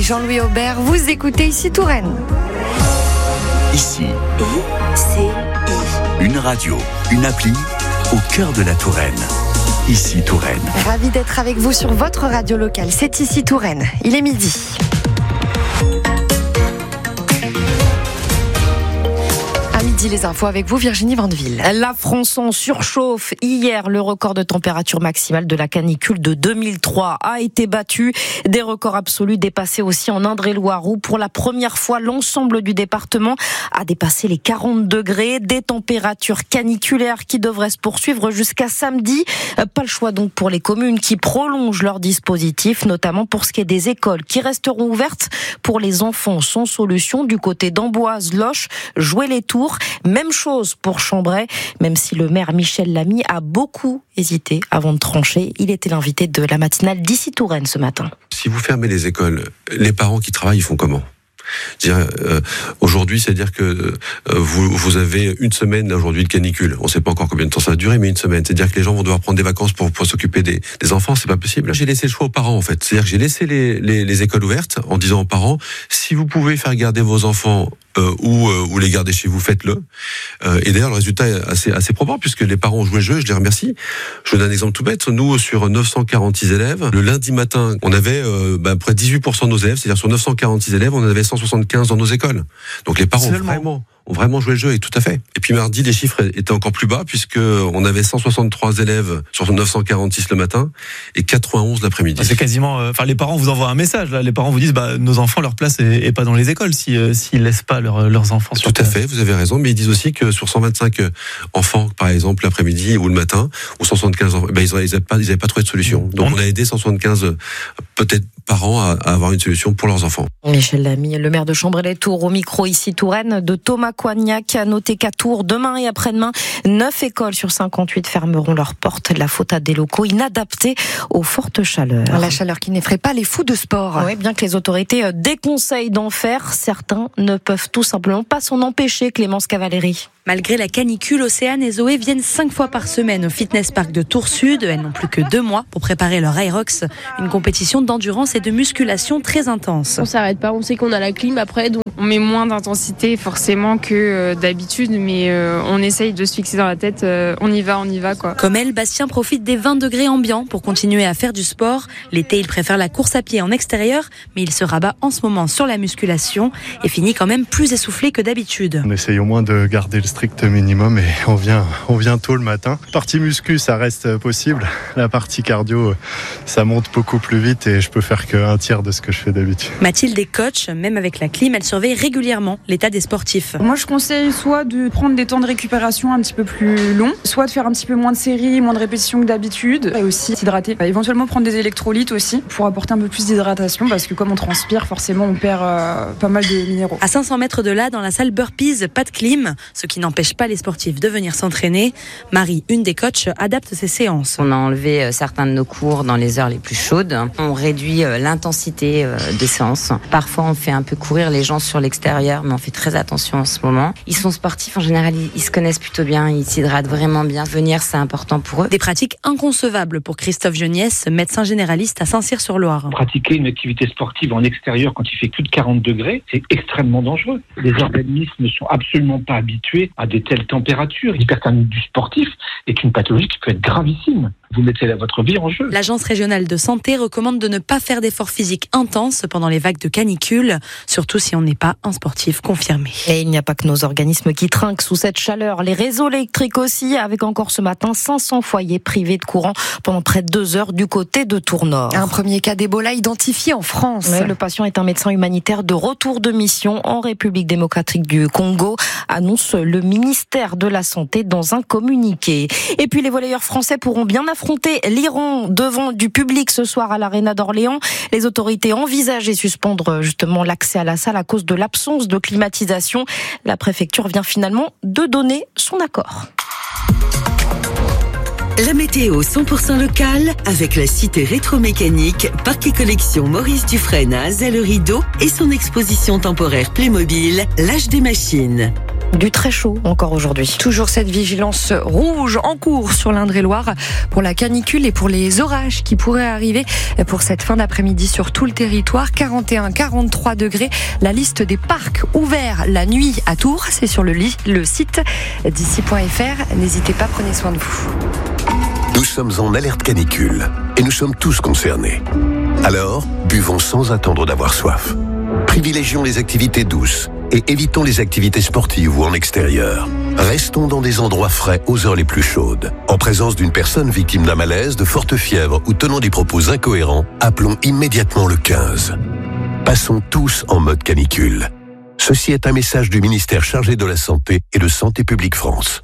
Jean-Louis Aubert, vous écoutez Ici Touraine. Ici, une radio, une appli au cœur de la Touraine. Ici Touraine. Ravi d'être avec vous sur votre radio locale. C'est Ici Touraine. Il est midi. Midi, les infos avec vous, Virginie Vandeville. La France en surchauffe. Hier, le record de température maximale de la canicule de 2003 a été battu. Des records absolus dépassés aussi en Indre-et-Loire où, pour la première fois, l'ensemble du département a dépassé les 40 degrés. Des températures caniculaires qui devraient se poursuivre jusqu'à samedi. Pas le choix donc pour les communes qui prolongent leur dispositif, notamment pour ce qui est des écoles qui resteront ouvertes pour les enfants sans solution du côté d'Amboise, Loches, Joué-les-Tours. Même chose pour Chambray, même si le maire Michel Lamy a beaucoup hésité avant de trancher. Il était l'invité de la matinale d'Ici Touraine ce matin. Si vous fermez les écoles, les parents qui travaillent, ils font comment ? Aujourd'hui, c'est-à-dire que vous avez une semaine aujourd'hui de canicule. On ne sait pas encore combien de temps ça va durer, mais une semaine. C'est-à-dire que les gens vont devoir prendre des vacances pour s'occuper des enfants. C'est pas possible. J'ai laissé le choix aux parents, en fait. C'est-à-dire que j'ai laissé les écoles ouvertes en disant aux parents, si vous pouvez faire garder vos enfants ou les garder chez vous, faites-le. Et d'ailleurs, le résultat est assez probant puisque les parents ont joué le jeu. Je les remercie. Je vous donne un exemple tout bête. Nous, sur 946 élèves, le lundi matin, on avait près de 18% de nos élèves. C'est-à-dire sur 946 élèves, on en avait 175 dans nos écoles. Donc les parents ont vraiment joué le jeu, et tout à fait. Et puis mardi, les chiffres étaient encore plus bas puisque on avait 163 élèves sur 946 le matin et 91 l'après-midi. C'est quasiment. Les parents vous envoient un message. Là, les parents vous disent, nos enfants, leur place est pas dans les écoles s'ils laissent pas leurs enfants sur place. Tout à fait, vous avez raison. Mais ils disent aussi que sur 125 enfants, par exemple, l'après-midi ou le matin, ou 175 enfants, ils n'avaient pas trouvé de solution. Donc on a aidé 175 peut-être parents à avoir une solution pour leurs enfants. Michel Lamy, le maire de Chambray-les-Tours, au micro Ici Touraine de Thomas Coignac, a noté qu'à Tours, demain et après-demain, 9 écoles sur 58 fermeront leurs portes. La faute à des locaux inadaptés aux fortes chaleurs. La chaleur qui n'effraie pas les fous de sport. Oui, bien que les autorités déconseillent d'en faire, certains ne peuvent tout simplement pas s'en empêcher, Clémence Cavalieri. Malgré la canicule, Océane et Zoé viennent 5 fois par semaine au Fitness Park de Tours Sud. Elles n'ont plus que 2 mois pour préparer leur Aerox, une compétition d'endurance et de musculation très intense. On s'arrête pas, on sait qu'on a la clim après, donc on met moins d'intensité forcément que d'habitude, mais on essaye de se fixer dans la tête, on y va quoi. Comme elle, Bastien profite des 20 degrés ambiants pour continuer à faire du sport. L'été, il préfère la course à pied en extérieur, mais il se rabat en ce moment sur la musculation et finit quand même plus essoufflé que d'habitude. On essaye au moins de garder le strict minimum et on vient tôt le matin. Partie muscu, ça reste possible. La partie cardio, ça monte beaucoup plus vite et je peux faire qu'un tiers de ce que je fais d'habitude. Mathilde est coach, même avec la clim, elle surveille régulièrement l'état des sportifs. Moi, je conseille soit de prendre des temps de récupération un petit peu plus longs, soit de faire un petit peu moins de séries, moins de répétitions que d'habitude, et aussi s'hydrater. Éventuellement prendre des électrolytes aussi pour apporter un peu plus d'hydratation parce que comme on transpire, forcément, on perd pas mal de minéraux. À 500 mètres de là, dans la salle burpees, pas de clim, ce qui n'empêche pas les sportifs de venir s'entraîner. Marie, une des coachs, adapte ses séances. On a enlevé certains de nos cours dans les heures les plus chaudes. On réduit l'intensité des séances. Parfois, on fait un peu courir les gens sur l'extérieur, mais on fait très attention en ce moment. Ils sont sportifs, en général, ils se connaissent plutôt bien, ils s'hydratent vraiment bien. Venir, c'est important pour eux. Des pratiques inconcevables pour Christophe Jeuniès, médecin généraliste à Saint-Cyr-sur-Loire. Pratiquer une activité sportive en extérieur quand il fait plus de 40 degrés, c'est extrêmement dangereux. Les organismes ne sont absolument pas habitués à des telles températures. L'hyperthermie du sportif est une pathologie qui peut être gravissime. Vous mettez votre vie en jeu. L'Agence régionale de santé recommande de ne pas faire d'efforts physiques intenses pendant les vagues de canicule, surtout si on n'est pas un sportif confirmé. Et il n'y a pas que nos organismes qui trinquent sous cette chaleur. Les réseaux électriques aussi, avec encore ce matin 500 foyers privés de courant pendant près de 2 heures du côté de Tours-Nord. Un premier cas d'Ebola identifié en France. Ouais, le patient est un médecin humanitaire de retour de mission en République démocratique du Congo, annonce le ministère de la Santé dans un communiqué. Et puis les volleyeurs français pourront bien affronter l'Iran devant du public ce soir à l'Arena d'Orléans. Les autorités envisagent et suspendre justement l'accès à la salle à cause de l'absence de climatisation. La préfecture vient finalement de donner son accord. La météo 100% locale avec la cité rétromécanique, parc et collection Maurice Dufresne à Azay-le-Rideau et son exposition temporaire Playmobil, l'âge des machines. Du très chaud encore aujourd'hui. Toujours cette vigilance rouge en cours sur l'Indre-et-Loire pour la canicule et pour les orages qui pourraient arriver pour cette fin d'après-midi sur tout le territoire. 41-43 degrés. La liste des parcs ouverts la nuit à Tours, c'est sur le site d'ici.fr. N'hésitez pas, prenez soin de vous. Nous sommes en alerte canicule et nous sommes tous concernés. Alors, buvons sans attendre d'avoir soif. Privilégions les activités douces et évitons les activités sportives ou en extérieur. Restons dans des endroits frais aux heures les plus chaudes. En présence d'une personne victime d'un malaise, de forte fièvre ou tenant des propos incohérents, appelons immédiatement le 15. Passons tous en mode canicule. Ceci est un message du ministère chargé de la Santé et de Santé publique France.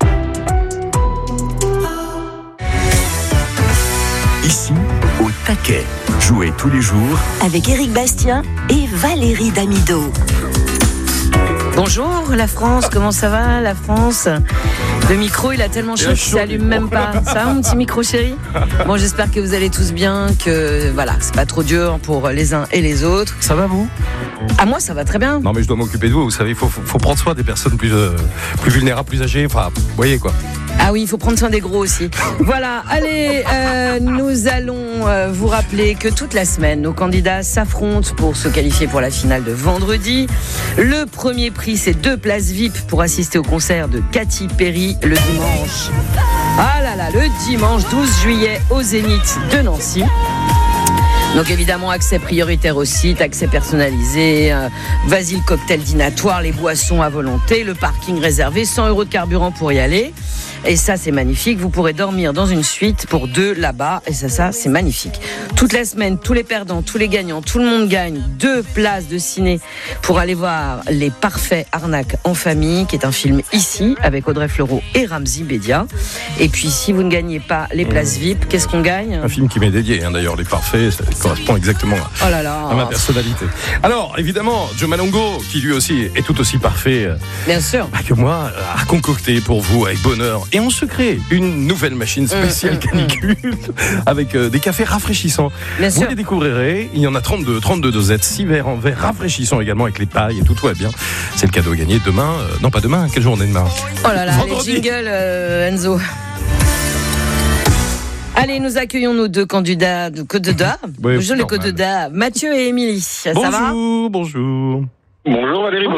Ici, au taquet. Jouez tous les jours avec Éric Bastien et Valérie Damido. Bonjour la France, comment ça va la France? Le micro il a tellement chaud qu'il s'allume même pas. Ça va mon petit micro chéri? Bon, j'espère que vous allez tous bien, que voilà, c'est pas trop dur pour les uns et les autres. Ça va vous? Ah moi ça va très bien. Non mais je dois m'occuper de vous, vous savez, il faut prendre soin des personnes plus vulnérables, plus âgées, enfin, vous voyez quoi. Ah oui, il faut prendre soin des gros aussi. Voilà, allez, nous allons vous rappeler que toute la semaine, nos candidats s'affrontent pour se qualifier pour la finale de vendredi. Le premier prix, c'est 2 places VIP pour assister au concert de Katy Perry le dimanche. Ah là là, le dimanche 12 juillet au Zénith de Nancy. Donc évidemment, accès prioritaire au site, accès personnalisé, vas-y le cocktail dînatoire, les boissons à volonté, le parking réservé, 100 € de carburant pour y aller. Et ça, c'est magnifique. Vous pourrez dormir dans une suite pour 2 là-bas. Et ça, c'est magnifique. Toute la semaine, tous les perdants, tous les gagnants, tout le monde gagne 2 places de ciné pour aller voir Les Parfaits Arnaques en famille, qui est un film ici, avec Audrey Fleurot et Ramzy Bedia. Et puis, si vous ne gagnez pas les places VIP, qu'est-ce qu'on gagne? Un film qui m'est dédié, d'ailleurs, Les Parfaits, ça correspond exactement à ma personnalité. Alors, évidemment, Joe Malongo, qui lui aussi est tout aussi parfait bien sûr que moi, a concocté pour vous, avec bonheur, et en secret, une nouvelle machine spéciale canicule avec des cafés rafraîchissants. Bien vous sûr. les découvrirez. Il y en a 32 dosettes, 6 verres en verre rafraîchissants également avec les pailles et tout va bien. C'est le cadeau gagné demain. Non, pas demain. Quelle journée demain? Oh là là, vendredi. Les jingles, Enzo. Allez, nous accueillons nos 2 candidats de Côte-d'Or. Oui, Bonjour les Côte-d'Or, Mathieu et Émilie. Ça va? Bonjour. Bonjour Valérie,